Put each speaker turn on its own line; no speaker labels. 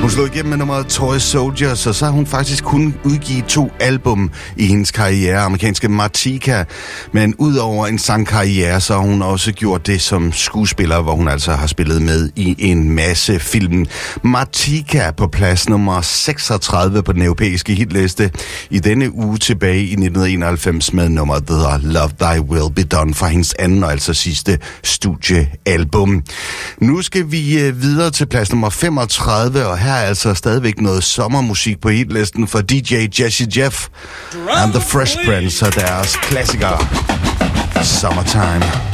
Hun slog igennem med nummeret Toy Soldiers, og så har hun faktisk kun udgivet 2 album i hendes karriere, amerikanske Martika. Men udover en sangkarriere, så har hun også gjort det som skuespiller, hvor hun altså har spillet med i en masse film. Martika på plads nummer 36 på den europæiske hitliste i denne uge tilbage i 1991 med nummeret The Love Thy Will Be Done fra hendes anden og altså sidste studiealbum. Nu skal vi videre til plads nummer 35, og her er altså stadigvæk noget sommermusik på hitlisten for DJ Jazzy Jeff and the Fresh Prince og deres klassiker Summertime.